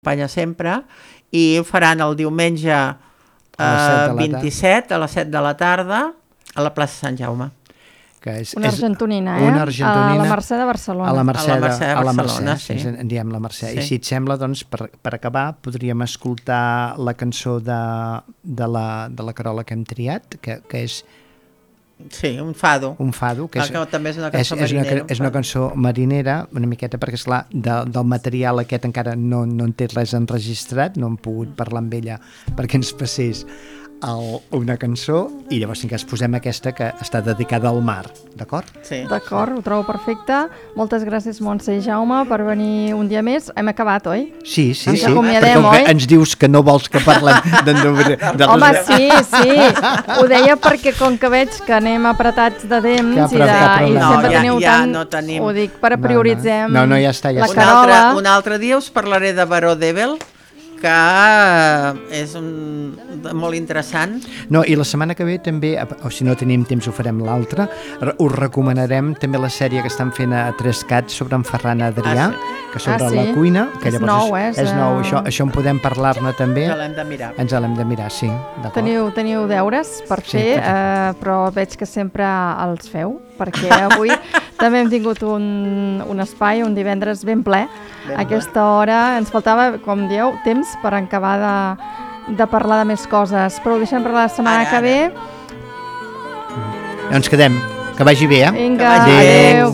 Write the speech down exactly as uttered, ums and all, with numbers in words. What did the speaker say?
acompanya sempre, i ho faran el diumenge eh, vint-i-set a les set de la tarda a la plaça Sant Jaume. Que és, una argentonina, eh? Una argentonina, a la Mercè de Barcelona. A la Mercè de, a la Mercè de a la Barcelona, Mercè, sí. En diem la Mercè. Sí. I si et sembla, doncs, per, per acabar, podríem escoltar la cançó de, de, la, de la Carola que hem triat, que, que és... Sí, un fado. Un fado, que és, que també és una cançó és, és, marinera. una, és una cançó marinera, una miqueta, perquè, esclar, de, del material aquest encara no, no en té res enregistrat, no hem pogut parlar amb ella perquè ens passés el, una cançó, i llavors sí que es posem aquesta que està dedicada al mar, d'acord? Sí. D'acord, ho trobo perfecte. Moltes gràcies, Montse i Jaume, per venir un dia més. Hem acabat, oi? Sí, sí, ens sí. acomiadem, perquè oi? ens dius que no vols que parlem de... de, de Home, sí, sí. Ho deia perquè com que veig que anem apretats de temps Cap, i, de, cap i problema. sempre No, ja- teniu ja tant... no tenim. Ho dic per No, no. prioritzem No, no, ja està, ja la està. Un altre, Carola. un altre dia us parlaré de Baró d'Ebel, que és un, molt interessant. No, i la setmana que ve també, o si no tenim temps ho farem l'altra, us recomanarem també la sèrie que estan fent a Trescat sobre en Ferran Adrià, Ah, sí. que sobre Ah, sí? la cuina, que És llavors nou, eh? és, és nou, això, això en podem parlar-ne també. Que l'hem de mirar. Ens l'hem de mirar, sí, d'acord. Teniu, teniu deures per Sí, fer, per- eh, però veig que sempre els feu, perquè avui també hem tingut un, un espai, un divendres ben ple. Ben A aquesta hora ens faltava, com dieu, temps per acabar de, de parlar de més coses, però ho deixem per la setmana Ara, que ve. Doncs quedem, que vagi bé, eh? Vinga, vagi bé. adéu.